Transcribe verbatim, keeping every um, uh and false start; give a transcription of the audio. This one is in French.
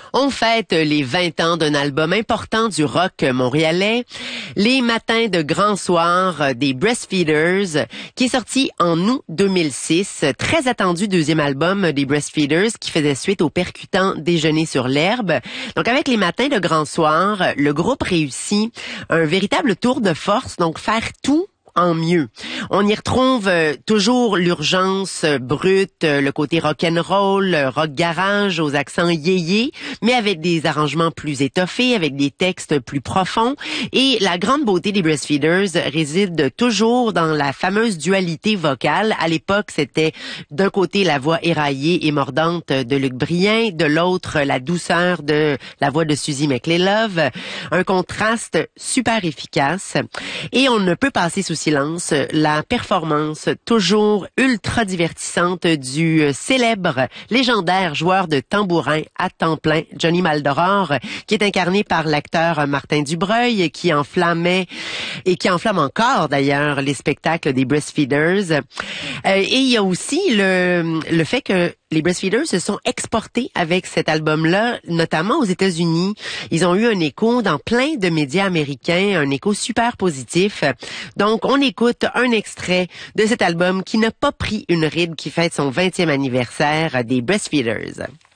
On fête les vingt ans d'un album important du rock montréalais, Les Matins de Grand Soir des Breastfeeders, qui est sorti en août deux mille six. Très attendu deuxième album des Breastfeeders qui faisait suite au percutant Déjeuner sur l'herbe. Donc avec Les Matins de Grand Soir, le groupe réussit un véritable tour de force, donc faire tout en mieux. On y retrouve euh, toujours l'urgence euh, brute, euh, le côté rock'n'roll, euh, rock garage aux accents yéyé, mais avec des arrangements plus étoffés, avec des textes plus profonds. Et la grande beauté des Breastfeeders réside toujours dans la fameuse dualité vocale. À l'époque, c'était d'un côté la voix éraillée et mordante de Luc Brien, de l'autre la douceur de la voix de Suzy McLelove. Un contraste super efficace. Et on ne peut passer sous silence la performance toujours ultra divertissante du célèbre, légendaire joueur de tambourin à temps plein, Johnny Maldoror, qui est incarné par l'acteur Martin Dubreuil, qui enflammait et qui enflamme encore d'ailleurs les spectacles des Breastfeeders. Euh, et il y a aussi le, le fait que les Breastfeeders se sont exportés avec cet album-là, notamment aux États-Unis. Ils ont eu un écho dans plein de médias américains, un écho super positif. Donc, on écoute un extrait de cet album qui n'a pas pris une ride, qui fête son vingtième anniversaire des Breastfeeders.